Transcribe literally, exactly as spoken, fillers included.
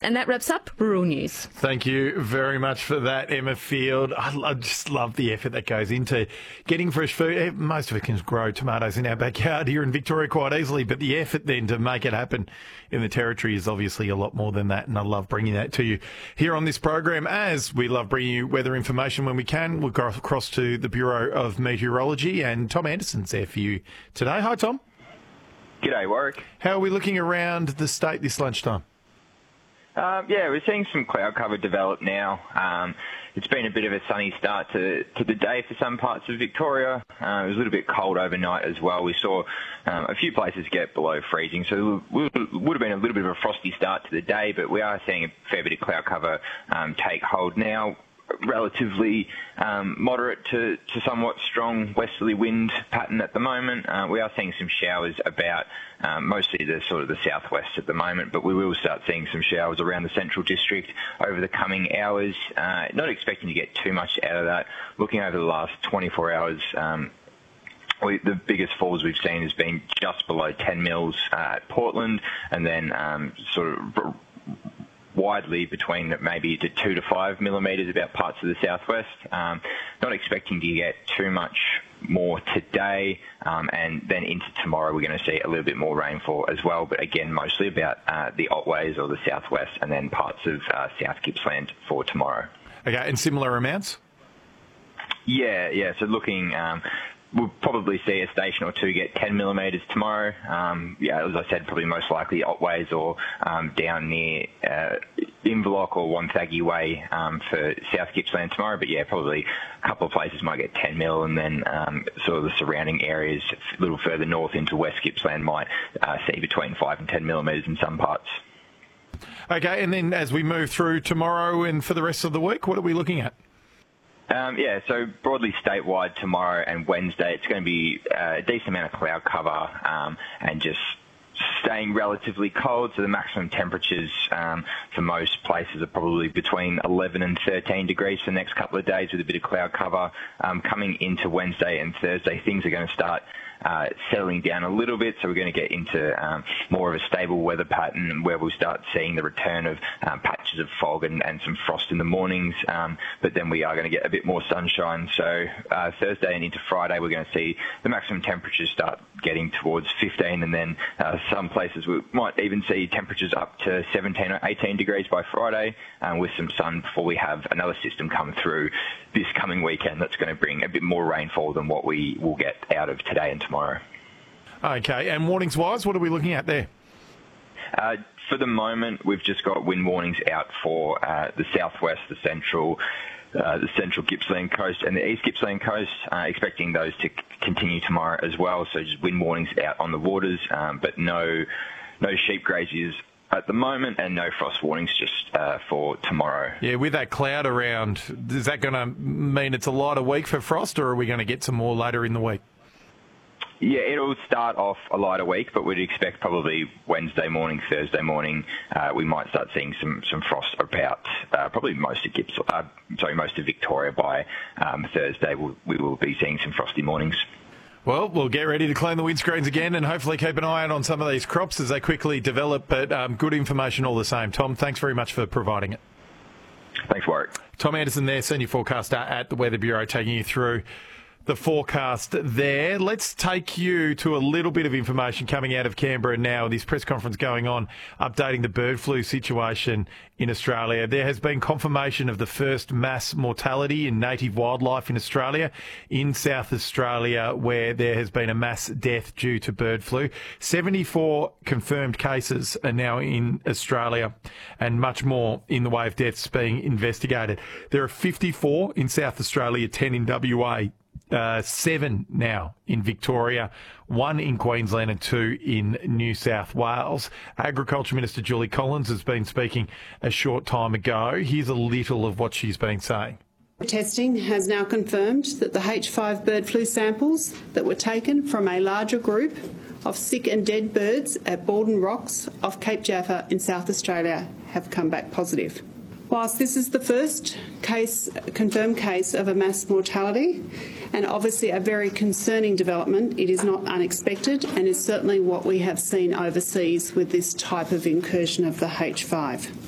And that wraps up Rural News. Thank you very much for that, Emma Field. I, I just love the effort that goes into getting fresh food. Most of us can grow tomatoes in our backyard here in Victoria quite easily, but the effort then to make it happen in the Territory is obviously a lot more than that, and I love bringing that to you here on this program, as we love bringing you weather information when we can. We'll go across to the Bureau of Meteorology, and Tom Anderson's there for you today. Hi, Tom. G'day, Warwick. How are we looking around the state this lunchtime? Um, yeah, we're seeing some cloud cover develop now. Um, it's been a bit of a sunny start to, to the day for some parts of Victoria. Uh, it was a little bit cold overnight as well. We saw um, a few places get below freezing, so it would have been a little bit of a frosty start to the day, but we are seeing a fair bit of cloud cover um, take hold now. Relatively um, moderate to, to somewhat strong westerly wind pattern at the moment. Uh, we are seeing some showers about um, mostly the sort of the southwest at the moment, but we will start seeing some showers around the central district over the coming hours. Uh, not expecting to get too much out of that. Looking over the last twenty-four hours, um, We, the biggest falls we've seen has been just below ten mils uh, at Portland, and then um, sort of widely between maybe to two to five millimetres about parts of the southwest. Um, not expecting to get too much more today, um, and then into tomorrow we're going to see a little bit more rainfall as well, but again mostly about uh, the Otways or the southwest, and then parts of uh, South Gippsland for tomorrow. Okay, and similar amounts? Yeah, yeah, so looking... Um, We'll probably see a station or two get ten millimetres tomorrow. Um, yeah, as I said, probably most likely Otways or um, down near uh, Inverloch or Wonthaggi Way um, for South Gippsland tomorrow. But yeah, probably a couple of places might get ten mil, and then um, sort of the surrounding areas a little further north into West Gippsland might uh, see between five and ten millimetres in some parts. Okay, and then as we move through tomorrow and for the rest of the week, what are we looking at? Um, yeah, so broadly statewide tomorrow and Wednesday, it's going to be a decent amount of cloud cover um, and just staying relatively cold. So the maximum temperatures um, for most places are probably between eleven and thirteen degrees for the next couple of days with a bit of cloud cover. Um, coming into Wednesday and Thursday, things are going to start Uh, settling down a little bit, so we're going to get into um, more of a stable weather pattern where we'll start seeing the return of um, patches of fog and, and some frost in the mornings, um, but then we are going to get a bit more sunshine. So uh, Thursday and into Friday we're going to see the maximum temperatures start getting towards fifteen, and then uh, some places we might even see temperatures up to seventeen or eighteen degrees by Friday, um, with some sun before we have another system come through this coming weekend that's going to bring a bit more rainfall than what we will get out of today and tomorrow. Okay, and warnings-wise, what are we looking at there? Uh, for the moment, we've just got wind warnings out for uh, the southwest, the central, uh, the central Gippsland coast and the east Gippsland coast, uh, expecting those to c- continue tomorrow as well. So just wind warnings out on the waters, um, but no, no sheep graziers at the moment, and no frost warnings just uh, for tomorrow. Yeah, with that cloud around, is that going to mean it's a lighter week for frost, or are we going to get some more later in the week? Yeah, it'll start off a lighter week, but we'd expect probably Wednesday morning, Thursday morning, uh, we might start seeing some, some frost about uh, probably most of Gips, uh, sorry, most of Victoria by um, Thursday. We'll, we will be seeing some frosty mornings. Well, we'll get ready to clean the windscreens again and hopefully keep an eye out on some of these crops as they quickly develop, but um, good information all the same. Tom, thanks very much for providing it. Thanks, Warwick. Tom Anderson there, Senior Forecaster at the Weather Bureau, taking you through the forecast there. Let's take you to a little bit of information coming out of Canberra now. This press conference going on, updating the bird flu situation in Australia. There has been confirmation of the first mass mortality in native wildlife in Australia, in South Australia, where there has been a mass death due to bird flu. seventy-four confirmed cases are now in Australia, and much more in the way of deaths being investigated. There are fifty-four in South Australia, ten in W A. Uh, seven now in Victoria, one in Queensland and two in New South Wales. Agriculture Minister Julie Collins has been speaking a short time ago. Here's a little of what she's been saying. Testing has now confirmed that the H five bird flu samples that were taken from a larger group of sick and dead birds at Baldwin Rocks off Cape Jaffa in South Australia have come back positive. Whilst this is the first case, confirmed case of a mass mortality, and obviously a very concerning development, it is not unexpected and is certainly what we have seen overseas with this type of incursion of the H five.